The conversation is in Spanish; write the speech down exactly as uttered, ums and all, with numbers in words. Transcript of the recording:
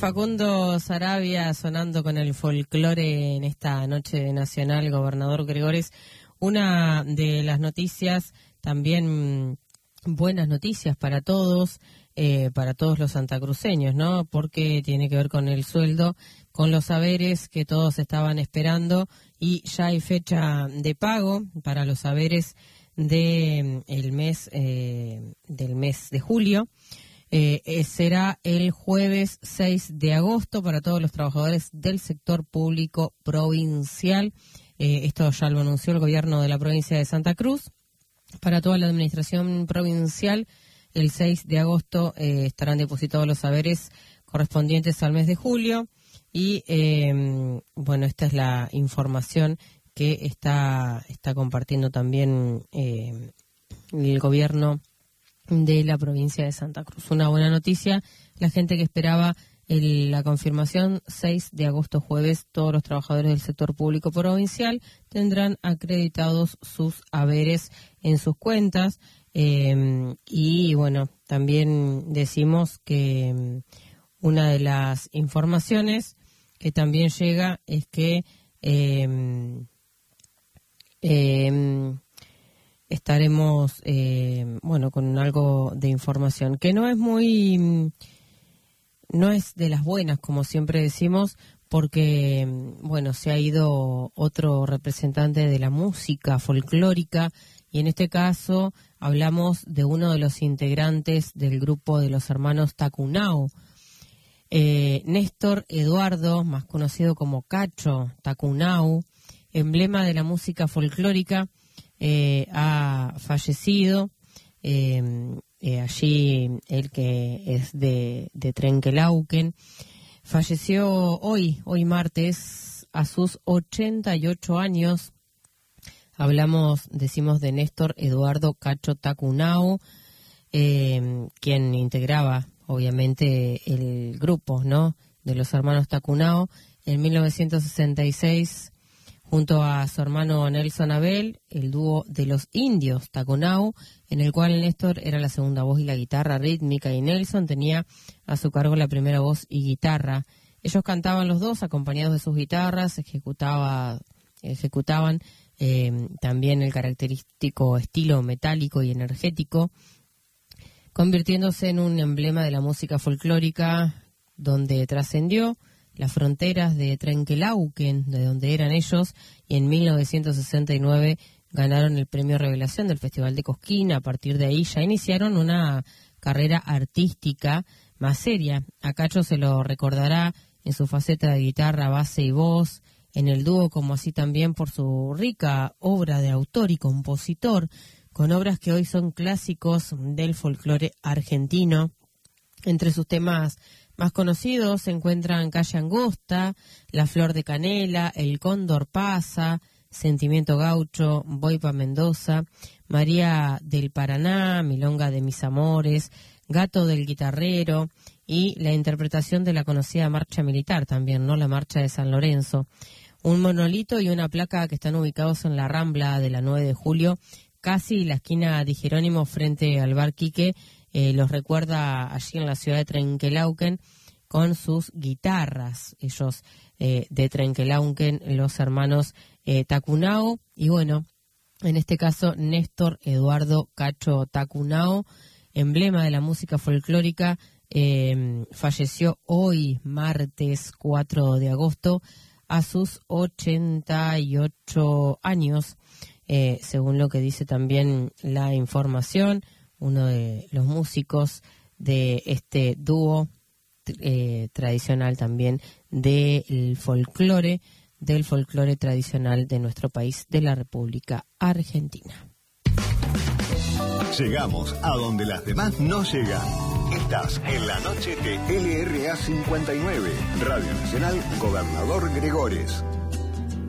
Facundo Saravia sonando con el folclore en esta noche nacional, gobernador Gregores. Una de las noticias, también buenas noticias para todos, eh, para todos los santacruceños, ¿no? Porque tiene que ver con el sueldo, con los saberes que todos estaban esperando, y ya hay fecha de pago para los saberes de el mes eh, del mes de julio. Eh, eh, será el jueves seis de agosto para todos los trabajadores del sector público provincial. Eh, esto ya lo anunció el gobierno de la provincia de Santa Cruz. Para toda la administración provincial, el seis de agosto eh, estarán depositados los saberes correspondientes al mes de julio. Y, eh, bueno, esta es la información que está, está compartiendo también eh, el gobierno de la provincia de Santa Cruz. Una buena noticia, la gente que esperaba el, la confirmación, seis de agosto jueves, todos los trabajadores del sector público provincial tendrán acreditados sus haberes en sus cuentas. Eh, y bueno, también decimos que una de las informaciones que también llega es que eh, eh, estaremos, eh, bueno, con algo de información que no es muy, no es de las buenas, como siempre decimos, porque, bueno, se ha ido otro representante de la música folclórica, y en este caso hablamos de uno de los integrantes del grupo de los hermanos Tacunao, eh, Néstor Eduardo, más conocido como Cacho Tacunao, emblema de la música folclórica. Eh, ha fallecido, eh, eh, allí el que es de, de Trenquelauquen, falleció hoy, hoy martes, a sus ochenta y ocho años. Hablamos, decimos, de Néstor Eduardo Cacho Tacunao, eh, quien integraba, obviamente, el grupo, ¿no?, de los hermanos Tacunao. En mil novecientos sesenta y seis, junto a su hermano Nelson Abel, el dúo de los indios Tacunao, en el cual Néstor era la segunda voz y la guitarra rítmica, y Nelson tenía a su cargo la primera voz y guitarra. Ellos cantaban los dos acompañados de sus guitarras, ejecutaba, ejecutaban eh, también el característico estilo metálico y energético, convirtiéndose en un emblema de la música folclórica, donde trascendió las fronteras de Trenquelauquen, de donde eran ellos, y en mil novecientos sesenta y nueve ganaron el premio Revelación del Festival de Cosquín. A partir de ahí ya iniciaron una carrera artística más seria. A Cacho se lo recordará en su faceta de guitarra, base y voz, en el dúo, como así también por su rica obra de autor y compositor, con obras que hoy son clásicos del folclore argentino. Entre sus temas más conocidos se encuentran Calle Angosta, La Flor de Canela, El Cóndor Pasa, Sentimiento Gaucho, Voy pa' Mendoza, María del Paraná, Milonga de mis amores, Gato del Guitarrero, y la interpretación de la conocida marcha militar también, ¿no?, la marcha de San Lorenzo. Un monolito y una placa que están ubicados en la Rambla de la nueve de julio, casi la esquina de Jerónimo frente al Bar Quique. Eh, los recuerda allí en la ciudad de Trenquelauquen con sus guitarras, ellos eh, de Trenquelauquen, los hermanos eh, Tacunao, y bueno, en este caso Néstor Eduardo Cacho Tacunao, emblema de la música folclórica, eh, falleció hoy, martes cuatro de agosto, a sus ochenta y ocho años, eh, según lo que dice también la información. Uno de los músicos de este dúo eh, tradicional también del folclore, del folclore tradicional de nuestro país, de la República Argentina. Llegamos a donde las demás no llegan. Estás en la noche de L R A cincuenta y nueve, Radio Nacional Gobernador Gregores.